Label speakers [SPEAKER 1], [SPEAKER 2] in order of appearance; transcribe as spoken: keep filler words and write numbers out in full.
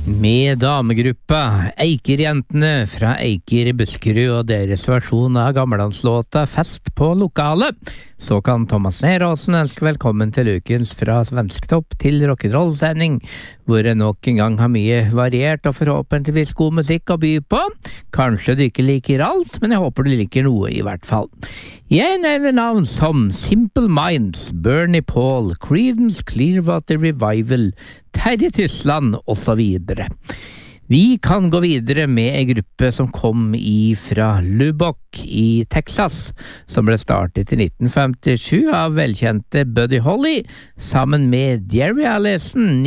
[SPEAKER 1] Med damegruppa Eikerjentene fra Eiker i Buskerud og deres versjon av gammelandslåta Fest på lokalet, så kan Thomas Neråsen ønske velkommen til ukens Fra Svensktopp til rock'n'roll-sending, hvor jeg nok en gang har mye variert og forhåpentligvis god musikk å by på. Kanskje du ikke liker alt, men jeg håper du liker noe i hvert fall. Jeg nevner navn som Simple Minds, Bernie Paul, Creedence Clearwater Revival, Terje Tysland og så videre. Vi kan gå videre med en gruppe som kom i fra Lubbock i Texas, som ble startet i nitten femtisju av velkjente Buddy Holly, sammen med Jerry Allison,